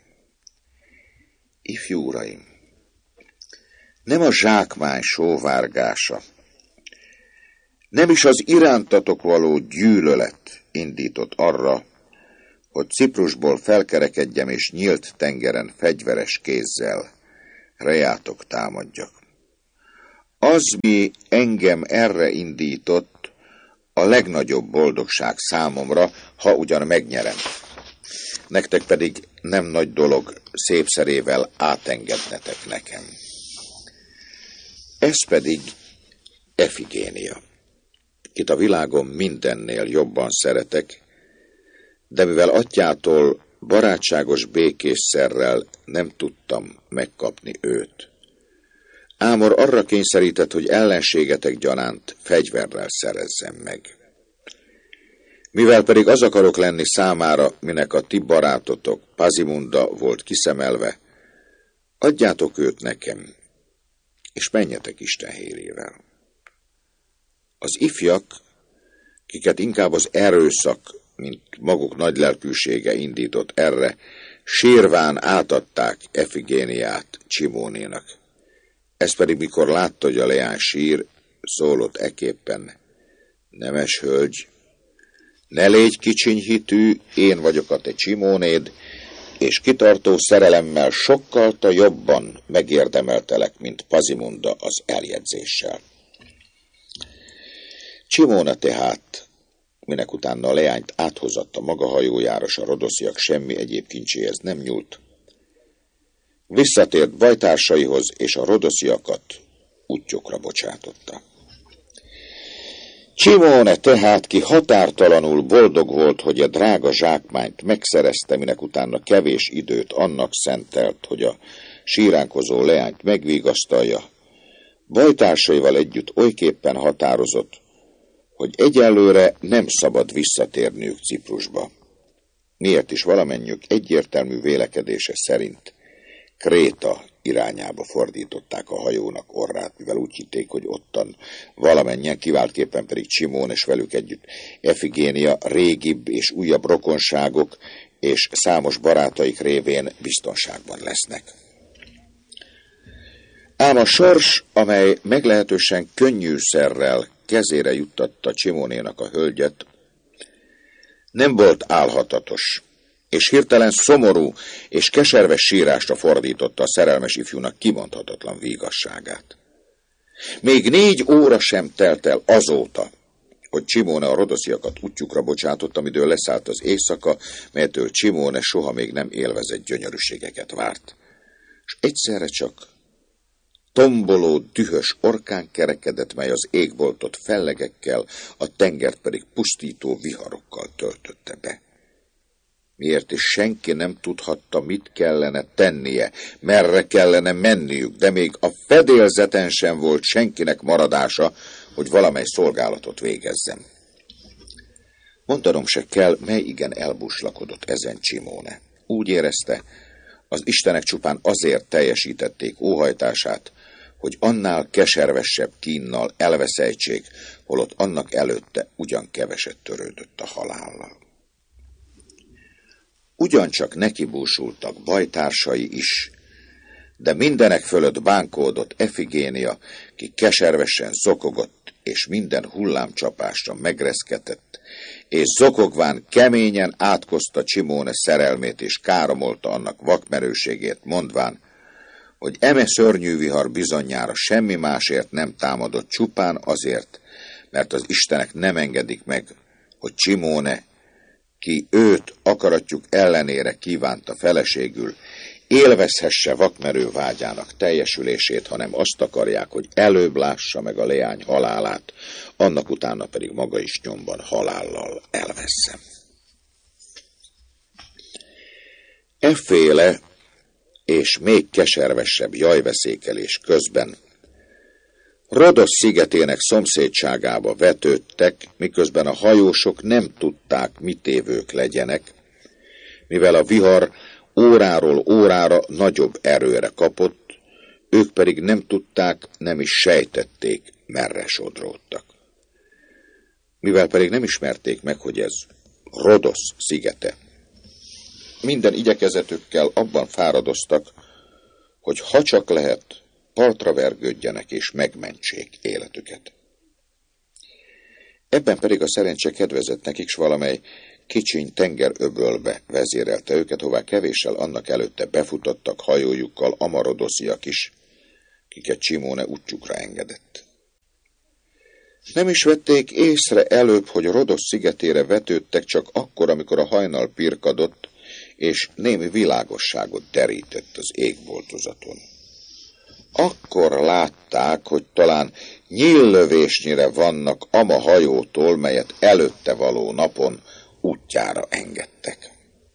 Speaker 1: ifjú uraim, nem a zsákmány sóvárgása, Nem is az irántatok való gyűlölet indított arra, hogy Ciprusból felkerekedjem és nyílt tengeren fegyveres kézzel rejátok támadjak. Az, mi engem erre indított, a legnagyobb boldogság számomra, ha ugyan megnyerem. Nektek pedig nem nagy dolog szépszerével átengednetek nekem. Ez pedig Efigénia, kit a világon mindennél jobban szeretek, de mivel atyától barátságos békészszerrel nem tudtam megkapni őt. Ámor arra kényszerített, hogy ellenségetek gyanánt fegyverrel szerezzem meg. Mivel pedig az akarok lenni számára, minek a ti barátotok Pazimunda volt kiszemelve, adjátok őt nekem, és menjetek Isten hérével. Az ifjak, kiket inkább az erőszak, mint maguk nagy lelkűsége indított erre, sírván átadták Efigéniát Csimónénak. Ez pedig, mikor látta, hogy a leány sír, szólott eképpen: nemes hölgy, ne légy kicsinyhitű, én vagyok a te Csimónéd, és kitartó szerelemmel sokkal ta jobban megérdemeltelek, mint Pazimunda az eljegyzéssel. Csimóna tehát, minek utána a leányt áthozatta maga hajójára, s a rodosziak semmi egyéb kincséhez nem nyúlt, visszatért bajtársaihoz, és a rodosziakat útjukra bocsátotta. Csimóne tehát, ki határtalanul boldog volt, hogy a drága zsákmányt megszerezte, minek utána kevés időt annak szentelt, hogy a síránkozó leányt megvigasztalja, bajtársaival együtt olyképpen határozott, hogy egyelőre nem szabad visszatérniük Ciprusba. Miért is valamennyük egyértelmű vélekedése szerint Kréta irányába fordították a hajónak orrát, mivel úgy hitték, hogy ottan valamennyien, kiváltképpen pedig Csimón és velük együtt Efigénia régibb és újabb rokonságok és számos barátaik révén biztonságban lesznek. Ám a sors, amely meglehetősen könnyűszerrel kezére juttatta Csimónénak a hölgyet, nem volt álhatatos, és hirtelen szomorú és keserves sírásra fordította a szerelmes ifjúnak kimondhatatlan vígasságát. Még négy óra sem telt el azóta, hogy Csimóne a rodosziakat útjukra bocsátott, amidől leszállt az éjszaka, melytől Csimóne soha még nem élvezett gyönyörűségeket várt. És egyszerre csak tomboló, dühös orkán kerekedett, mely az égboltot fellegekkel, a tengert pedig pusztító viharokkal töltötte be. Miért is senki nem tudhatta, mit kellene tennie, merre kellene menniük, de még a fedélzeten sem volt senkinek maradása, hogy valamely szolgálatot végezzem. Mondanom se kell, mely igen elbuslakodott ezen Csimóne. Úgy érezte, az istenek csupán azért teljesítették óhajtását, hogy annál keservesebb kínnal elveszejtsék, holott annak előtte ugyan keveset törődött a halállal. Ugyancsak nekibúsultak bajtársai is, de mindenek fölött bánkódott Efigénia, ki keservesen zokogott, és minden hullámcsapásra megreszketett, és zokogván keményen átkozta Csimóne szerelmét, és káromolta annak vakmerőségét, mondván, hogy eme szörnyű vihar bizonyára semmi másért nem támadott, csupán azért, mert az istenek nem engedik meg, hogy Csimóne, ki őt akaratjuk ellenére kívánta feleségül, élvezhesse vakmerő vágyának teljesülését, hanem azt akarják, hogy előbb lássa meg a leány halálát, annak utána pedig maga is nyomban halállal elveszem. Efféle és még keservesebb jajveszékelés közben Rodosz szigetének szomszédságába vetődtek, miközben a hajósok nem tudták, mit évők legyenek, mivel a vihar óráról órára nagyobb erőre kapott, ők pedig nem tudták, nem is sejtették, merre sodródtak. Mivel pedig nem ismerték meg, hogy ez Rodosz szigete, minden igyekezetükkel abban fáradoztak, hogy ha csak lehet, partra vergődjenek és megmentsék életüket. Ebben pedig a szerencse kedvezett nekik, s valamely kicsiny tengeröbölbe vezérelte őket, hová kevéssel annak előtte befutottak hajójukkal amarodosziak is, kiket Csimóne útjukra engedett. Nem is vették észre előbb, hogy Rodosz szigetére vetődtek, csak akkor, amikor a hajnal pirkadott, és némi világosságot derített az égboltozaton. Akkor látták, hogy talán nyíllövésnyire vannak ama hajótól, melyet előtte való napon útjára engedtek.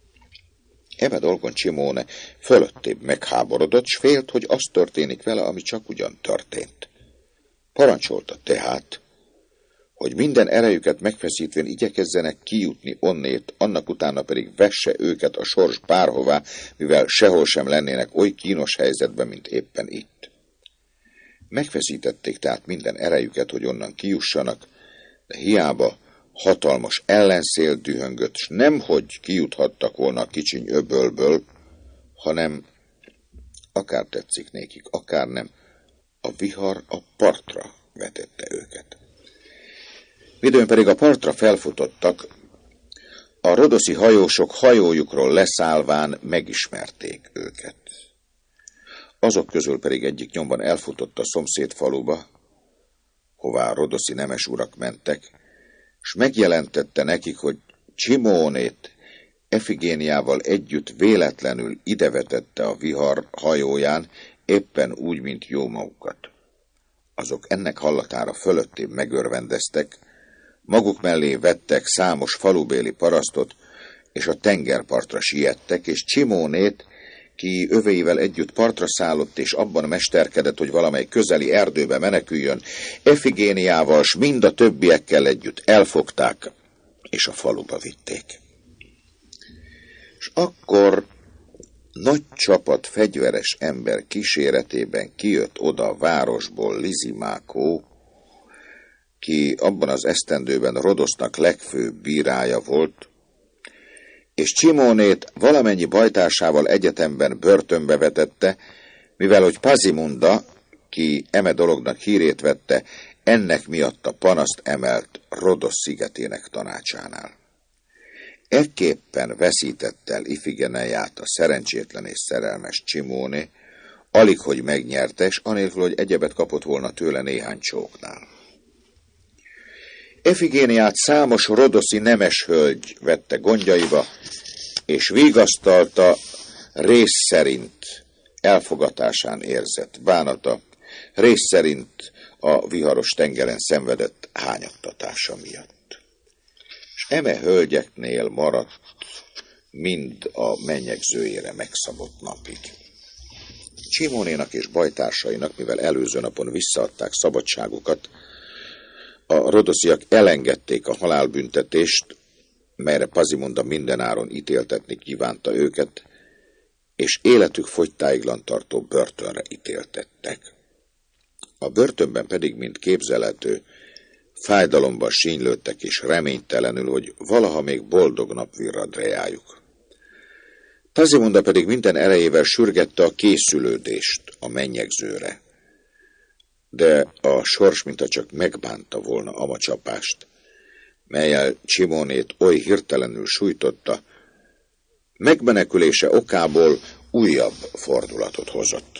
Speaker 1: Ebe dolgon Csimóne fölöttébb megháborodott, s félt, hogy az történik vele, ami csak ugyan történt. Parancsolta tehát, hogy minden erejüket megfeszítvén igyekezzenek kijutni onnét, annak utána pedig vesse őket a sors bárhová, mivel sehol sem lennének oly kínos helyzetben, mint éppen itt. Megfeszítették tehát minden erejüket, hogy onnan kijussanak, de hiába hatalmas ellenszél dühöngött, s nemhogy kijuthattak volna a kicsiny öbölből, hanem, akár tetszik nékik, akár nem, a vihar a partra vetette őket. Midőn pedig a partra felfutottak, a rodoszi hajósok hajójukról leszállván megismerték őket. Azok közül pedig egyik nyomban elfutott a szomszéd faluba, hová a rodoszi nemes urak mentek, s megjelentette nekik, hogy Csimónét Efigéniával együtt véletlenül idevetette a vihar hajóján, éppen úgy, mint jó magukat. Azok ennek hallatára fölöttébb megörvendeztek, maguk mellé vettek számos falubéli parasztot, és a tengerpartra siettek, és Csimónét, ki övéivel együtt partra szállott, és abban mesterkedett, hogy valamely közeli erdőbe meneküljön, Efigéniával, s mind a többiekkel együtt elfogták, és a faluba vitték. És akkor nagy csapat fegyveres ember kíséretében kijött oda a városból Lizimákó, ki abban az esztendőben Rodosznak legfőbb bírája volt, és Csimónét valamennyi bajtársával egyetemben börtönbe vetette, mivel hogy Pazimunda, ki eme dolognak hírét vette, ennek miatt a panaszt emelt Rodosz szigetének tanácsánál. Ekképpen veszített el Ifigeneiát a szerencsétlen és szerelmes Csimóné, alig hogy megnyerte, és anélkül, hogy egyebet kapott volna tőle néhány csóknál. Efigéniát számos rodoszi nemes hölgy vette gondjaiba, és vigasztalta rész szerint elfogatásán érzett bánata, rész szerint a viharos tengeren szenvedett hányattatása miatt. És eme hölgyeknél maradt mind a mennyegzőjére megszabott napig. Csimónénak és bajtársainak, mivel előző napon visszaadták szabadságukat, a rodosziak elengedték a halálbüntetést, melyre Pazimunda mindenáron ítéltetni kívánta őket, és életük fogytáiglan tartó börtönre ítéltettek. A börtönben pedig, mint képzelhető, fájdalomban sínylődtek és reménytelenül, hogy valaha még boldog nap virrad reájuk. Pazimunda pedig minden erejével sürgette a készülődést a mennyegzőre, de a sors mintha csak megbánta volna ama csapást, mellyel Csimónét oly hirtelenül sújtotta, megmenekülése okából újabb fordulatot hozott.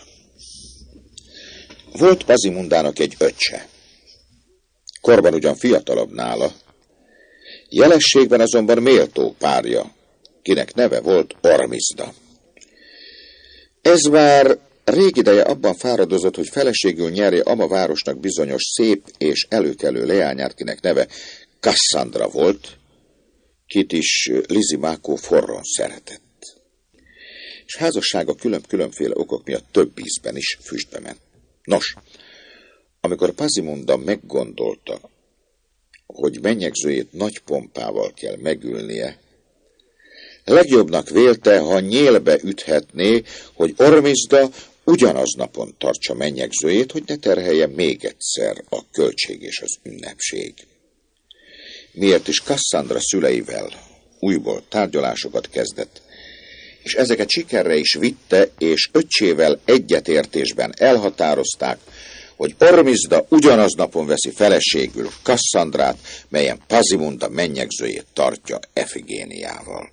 Speaker 1: Volt Pazimundának egy öccse, korban ugyan fiatalabb nála, jelességben azonban méltó párja, kinek neve volt Ormizda. Ez már rég ideje abban fáradozott, hogy feleségül nyerje ama városnak bizonyos szép és előkelő leányát, kinek neve Kasszandra volt, kit is Lizimákó forron szeretett. És házassága külön-különféle okok miatt több ízben is füstbe ment. Nos, amikor Pazimunda meggondolta, hogy mennyegzőjét nagy pompával kell megülnie, legjobbnak vélte, ha nyélbe üthetné, hogy Ormizda ugyanaz napon tartsa mennyegzőjét, hogy ne terhelje még egyszer a költség és az ünnepség. Miért is Kasszandra szüleivel újból tárgyalásokat kezdett, és ezeket sikerre is vitte, és öccsével egyetértésben elhatározták, hogy Ormizda ugyanaz napon veszi feleségül Kasszandrát, melyen Pazimunda mennyegzőjét tartja Efigéniával.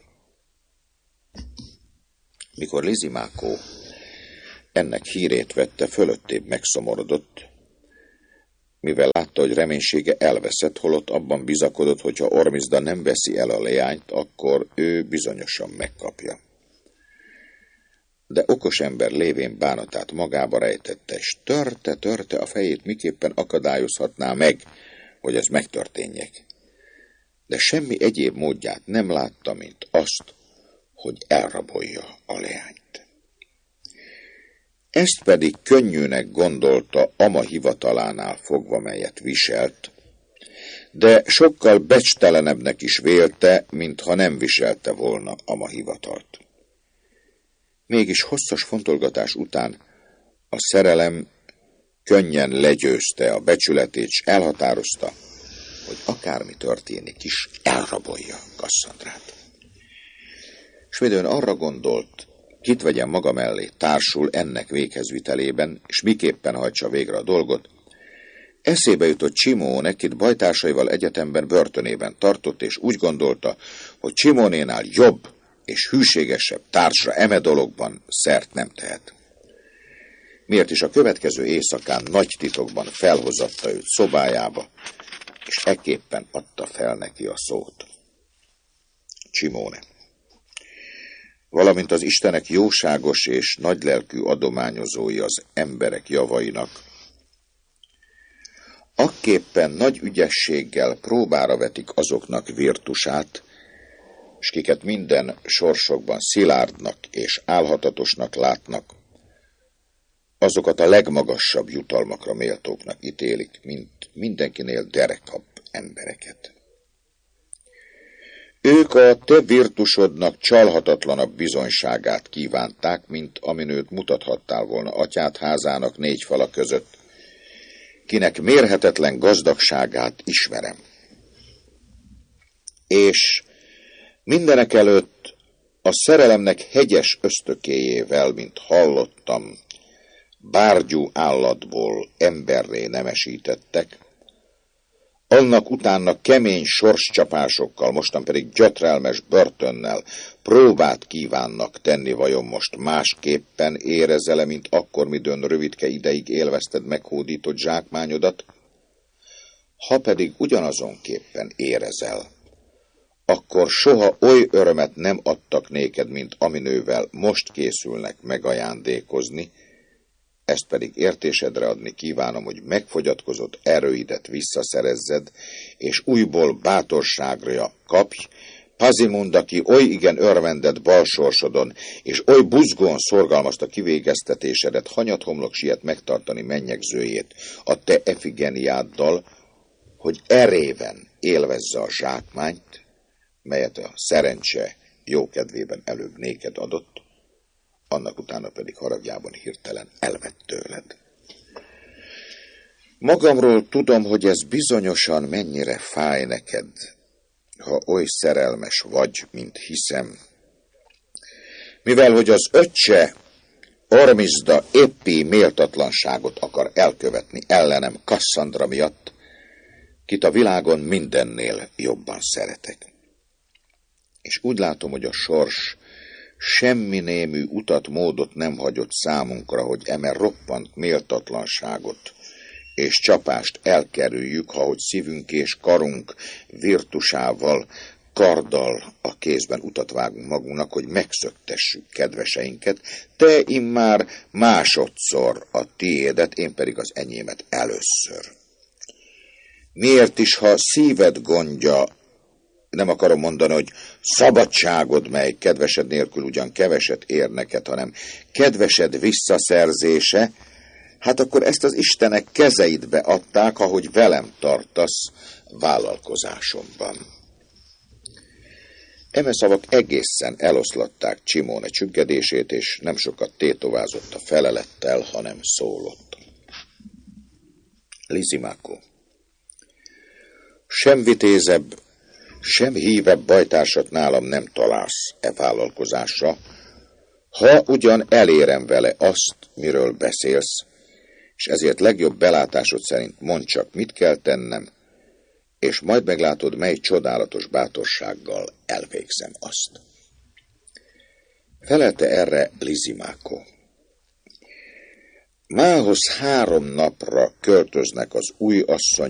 Speaker 1: Mikor Lizimákó ennek hírét vette, fölöttébb megszomorodott, mivel látta, hogy reménysége elveszett, holott abban bizakodott, hogy ha Ormizda nem veszi el a leányt, akkor ő bizonyosan megkapja. De okos ember lévén bánatát magába rejtette, és törte-törte a fejét, miképpen akadályozhatná meg, hogy ez megtörténjék. De semmi egyéb módját nem látta, mint azt, hogy elrabolja a leányt. Ezt pedig könnyűnek gondolta ama hivatalánál fogva, melyet viselt, de sokkal becstelenebbnek is vélte, mintha nem viselte volna ama hivatalt. Mégis hosszas fontolgatás után a szerelem könnyen legyőzte a becsületét, és elhatározta, hogy akármi történik is, elrabolja Kasszandrát. S midőn arra gondolt, kit vegyen maga mellé társul ennek véghezvitelében, és miképpen hajtsa végre a dolgot, eszébe jutott Csimóne, kit bajtársaival egyetemben börtönében tartott, és úgy gondolta, hogy Csimónénál jobb és hűségesebb társra eme dologban szert nem tehet. Miért is a következő éjszakán nagy titokban felhozatta őt szobájába, és ekképpen adta fel neki a szót. Csimóne, valamint az Istenek jóságos és nagylelkű adományozói az emberek javainak, akképpen nagy ügyességgel próbára vetik azoknak virtusát, s kiket minden sorsokban szilárdnak és álhatatosnak látnak, azokat a legmagasabb jutalmakra méltóknak ítélik, mint mindenkinél derekabb embereket. Ők a te virtusodnak csalhatatlanabb bizonyságát kívánták, mint amin őt mutathattál volna atyád házának négy fala között, kinek mérhetetlen gazdagságát ismerem. És mindenek előtt a szerelemnek hegyes ösztökéjével, mint hallottam, bárgyú állatból emberré nemesítettek, annak utána kemény sorscsapásokkal, mostan pedig gyötrelmes börtönnel próbát kívánnak tenni, vajon most másképpen érezele, mint akkor, midőn rövidke ideig élvezted meghódított zsákmányodat? Ha pedig ugyanazonképpen érezel, akkor soha oly örömet nem adtak néked, mint aminővel most készülnek megajándékozni, ezt pedig értésedre adni kívánom, hogy megfogyatkozott erőidet visszaszerezzed, és újból bátorságra kapj, Pazimund, aki oly igen örvendett balsorsodon, és oly buzgón szorgalmazta kivégeztetésedet, hanyathomlok siet megtartani mennyegzőjét a te Efigéniáddal, hogy eréven élvezze a zsákmányt, melyet a szerencse jókedvében előbb néked adott, annak utána pedig haragjában hirtelen elvett tőled. Magamról tudom, hogy ez bizonyosan mennyire fáj neked, ha oly szerelmes vagy, mint hiszem, mivel hogy az öccse Ormizda éppi méltatlanságot akar elkövetni ellenem Kasszandra miatt, kit a világon mindennél jobban szeretek. És úgy látom, hogy a sors semmi némű utat, módot nem hagyott számunkra, hogy eme roppant méltatlanságot és csapást elkerüljük, ha hogy szívünk és karunk virtusával, karddal a kézben utat vágunk magunknak, hogy megszöktessük kedveseinket, te immár másodszor a tiédet, én pedig az enyémet először. Miért is, ha szíved gondja, nem akarom mondani, hogy szabadságod, mely kedvesed nélkül ugyan keveset ér neked, hanem kedvesed visszaszerzése, hát akkor ezt az Istenek kezeidbe adták, ahogy velem tartasz vállalkozásomban. Eme szavak egészen eloszlatták Csimóne csüggedését, és nem sokat tétovázott a felelettel, hanem szólott. Lizimákó, sem vitézebb, sem hívebb bajtársat nálam nem találsz e vállalkozásra, ha ugyan elérem vele azt, miről beszélsz, és ezért legjobb belátásod szerint mondd csak, mit kell tennem, és majd meglátod, mely csodálatos bátorsággal elvégzem azt. Felelte erre Lizimáko. Mához három napra költöznek az új asszony